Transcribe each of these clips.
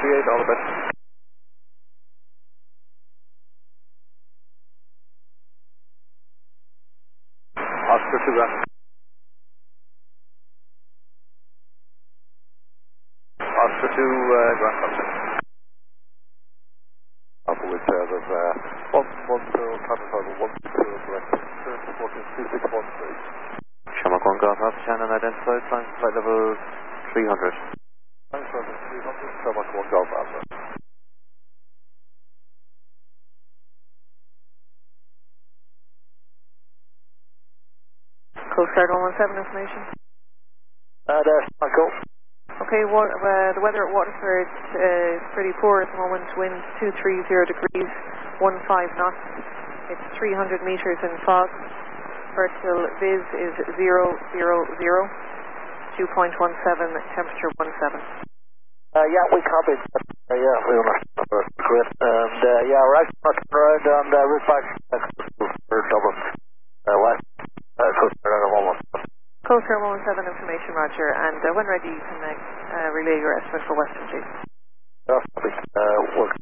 38, all the best. Oscar 2 Grand. Oscar 2 Grand Contact. Alpha with pairs of 110, Traffic 120, direct, 142613. Shamrock 1 Golf Alpha, Shannon identified, flying flight level 300. Flying flight level 300, Shamrock 1 Golf Alpha. Coast Guard 117 information. That's Michael. Okay, the weather at Waterford is pretty poor at the moment. Wind 230 degrees, 15 knots. It's 300 metres in fog. Vertical viz is 000, 2.17, temperature 17. Yeah, we copied. Yeah, we understand. Great. And yeah, we're actually knocking around on route back for Dublin. West. Coast Guard at 117. Coast Guard 117 information, Roger. And when ready, you can relay your estimate for Western, please. Yeah, copy. Work.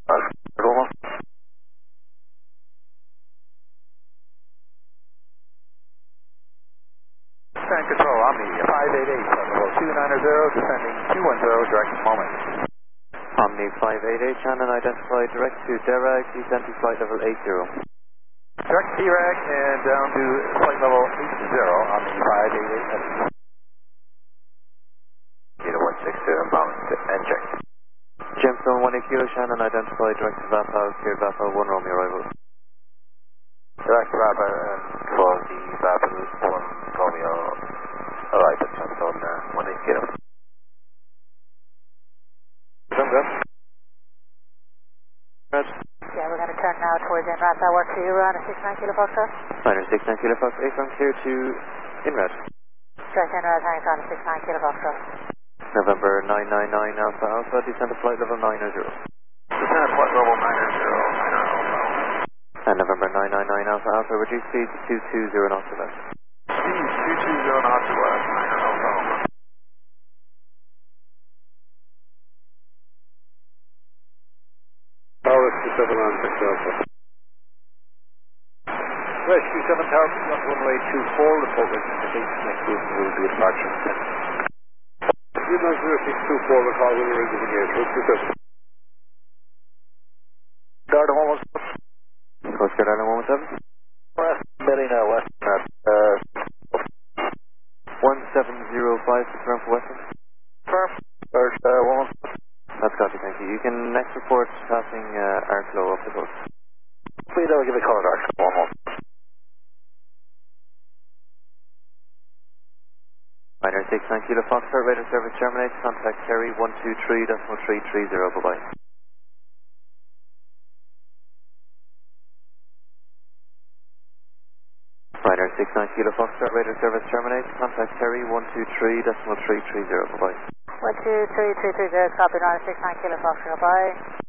Stand control, Omni 588, level 290, descending 210, direct moment. Omni 588, Shannon identified, direct to Derag, descending flight level 80. Direct TRAG and down to flight level 80, Omni 588. Kilo 162, inbound and check. Gemstone 18 Kilo, Shannon identified, direct to Vapau, cleared Vapau 1 Romeo arrival. Direct to Vapau and for the Vapau 1 Romeo arrival, Gemstone 18 Kilo. Yeah, we're going to turn now towards Inrat. That work for you, Ron, 69 Kilo Foxtrot? Liner 69 Kilo Fox, A-Front clear to Inrat. Direct Inrat, thanks, Ron, 69 Kilo Foxtrot. November 999 Alpha Alpha, descend to flight level 900. Descend to flight level 900, And November 999 Alpha Alpha, reduce speed to 220 knots to left. Speed 220 knots to left, 900 Alpha. Tower 27 on 6 Alpha. Rescue 7 Tower, runway 24, report registered next week will be departure. You know 0624, recall when you're in the air, Rescue 7. Guard 117. Coast Guard Island 117. West, Billy now, West. 1705, confirm for Western. Firm. Guard 117. That's copy, thank you. You can next report passing airflow off the coast. Please, I'll give a call, Dark 117. Liner 69 Kilo Foxtrot, radar service terminates, contact Kerry 123.330, bye-bye. Liner 69 Kilo Foxtrot, radar service terminates, contact Kerry 123.330, bye-bye. 123.330, copy, Ron, 69 Kilo Foxtrot, bye.